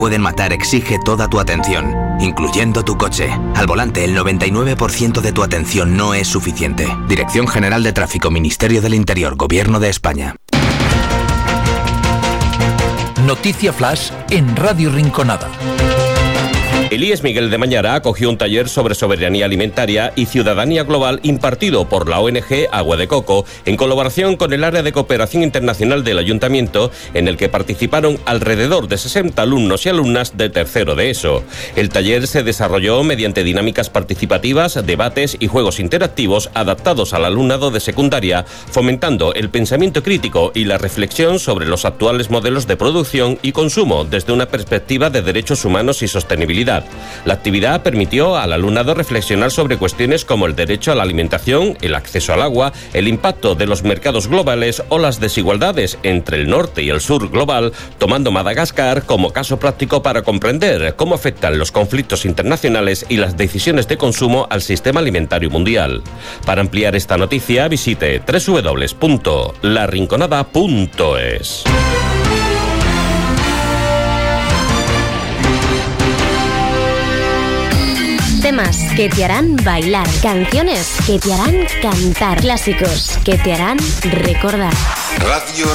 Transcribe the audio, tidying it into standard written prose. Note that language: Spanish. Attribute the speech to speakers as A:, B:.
A: pueden matar exige toda tu atención, incluyendo tu coche. Al volante, el 99% de tu atención no es suficiente. Dirección General de Tráfico, Ministerio del Interior, Gobierno de España.
B: Noticia Flash en Radio Rinconada.
C: El IES Miguel de Mañara acogió un taller sobre soberanía alimentaria y ciudadanía global impartido por la ONG Agua de Coco en colaboración con el Área de Cooperación Internacional del Ayuntamiento, en el que participaron alrededor de 60 alumnos y alumnas de tercero de ESO. El taller se desarrolló mediante dinámicas participativas, debates y juegos interactivos adaptados al alumnado de secundaria, fomentando el pensamiento crítico y la reflexión sobre los actuales modelos de producción y consumo desde una perspectiva de derechos humanos y sostenibilidad. La actividad permitió al alumnado reflexionar sobre cuestiones como el derecho a la alimentación, el acceso al agua, el impacto de los mercados globales o las desigualdades entre el norte y el sur global, tomando Madagascar como caso práctico para comprender cómo afectan los conflictos internacionales y las decisiones de consumo al sistema alimentario mundial. Para ampliar esta noticia, visite www.larinconada.es.
D: Temas que te harán bailar, canciones que te harán cantar, clásicos que te harán recordar.
E: Radio